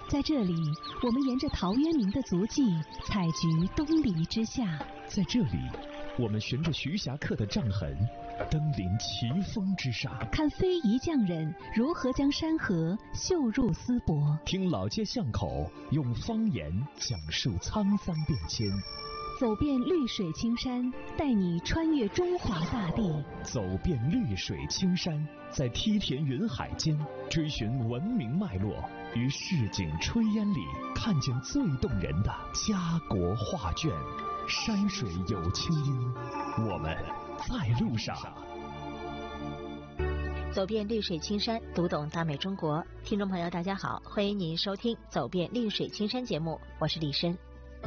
在这里，我们沿着陶渊明的足迹，采菊东篱之下。 在这里，我们循着徐霞客的杖痕，登临奇峰之上， 看非遗匠人如何将山河绣入丝帛， 听老街巷口用方言讲述沧桑变迁， 走遍绿水青山，带你穿越中华大地。 走遍绿水青山，在梯田云海间追寻文明脉络，于市井炊烟里看见最动人的家国画卷。山水有清音，我们在路上。 走遍绿水青山，读懂大美中国。听众朋友大家好，欢迎您收听走遍绿水青山节目，我是李申。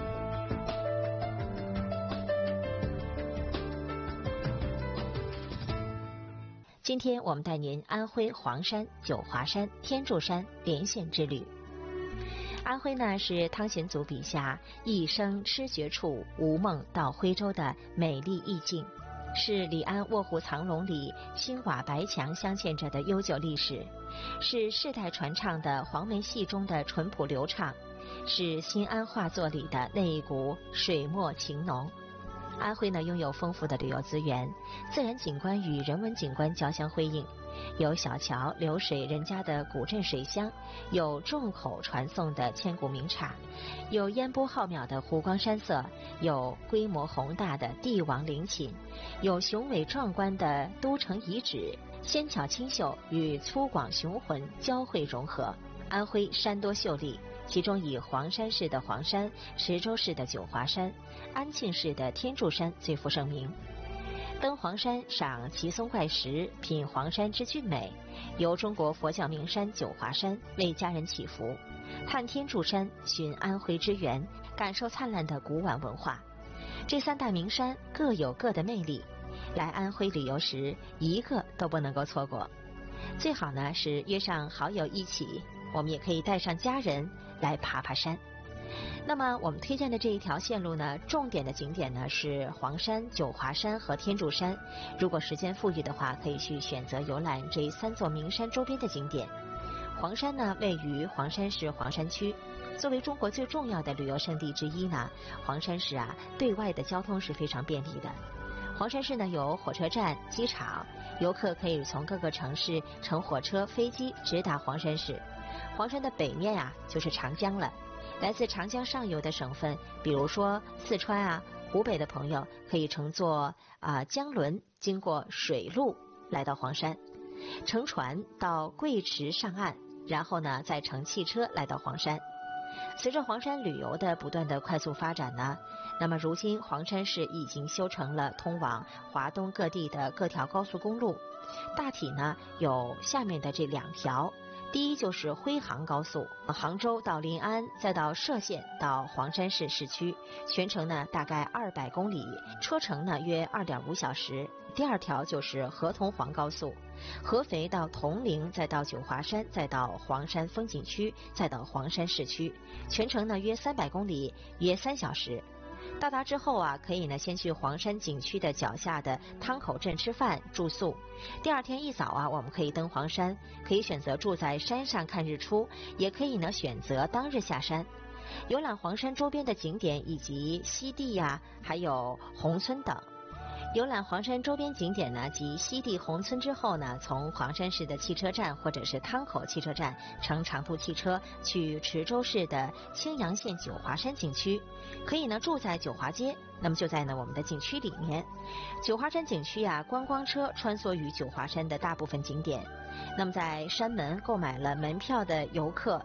今天我们带您安徽黄山、九华山、天柱山连线之旅。安徽呢是汤显祖笔下一生吃绝处，无梦到徽州的美丽意境，是李安《卧虎藏龙》里青瓦白墙镶嵌着的悠久历史，是世代传唱的黄梅戏中的淳朴流畅，是新安画作里的那一股水墨情浓。安徽呢拥有丰富的旅游资源，自然景观与人文景观交相辉映，有小桥流水人家的古镇水乡，有众口传颂的千古名刹，有烟波浩渺的湖光山色，有规模宏大的帝王陵寝，有雄伟壮观的都城遗址，纤巧清秀与粗犷雄浑交汇融合。安徽山多秀丽，其中以黄山市的黄山、池州市的九华山、安庆市的天柱山最负盛名。登黄山赏奇松怪石，品黄山之俊美；游中国佛教名山九华山，为家人祈福；探天柱山，寻安徽之源，感受灿烂的古晚文化。这三大名山各有各的魅力，来安徽旅游时一个都不能够错过。最好呢是约上好友一起，我们也可以带上家人来爬爬山。那么我们推荐的这一条线路呢，重点的景点呢是黄山、九华山和天柱山。如果时间富裕的话，可以去选择游览这三座名山周边的景点。黄山呢位于黄山市黄山区，作为中国最重要的旅游胜地之一呢，黄山市对外的交通是非常便利的。黄山市呢有火车站、机场，游客可以从各个城市乘火车、飞机直达黄山市。黄山的北面就是长江了。来自长江上游的省份，比如说四川湖北的朋友可以乘坐江轮，经过水路来到黄山，乘船到贵池上岸，然后呢再乘汽车来到黄山。随着黄山旅游的不断的快速发展呢，那么如今黄山市已经修成了通往华东各地的各条高速公路，大体呢有下面的这两条。第一就是徽杭高速，杭州到临安，再到歙县到黄山市市区，全程呢大概200公里，车程呢约2.5小时。第二条就是合同黄高速，合肥到铜陵，再到九华山，再到黄山风景区，再到黄山市区，全程呢约300公里，约3小时。到达之后可以呢先去黄山景区的脚下的汤口镇吃饭住宿。第二天一早我们可以登黄山，可以选择住在山上看日出，也可以呢选择当日下山。游览黄山周边的景点以及西递还有宏村等。游览黄山周边景点呢及西递宏村之后呢，从黄山市的汽车站或者是汤口汽车站乘长途汽车去池州市的青阳县九华山景区，可以呢住在九华街，那么就在呢我们的景区里面。九华山景区观光车穿梭于九华山的大部分景点，那么在山门购买了门票的游客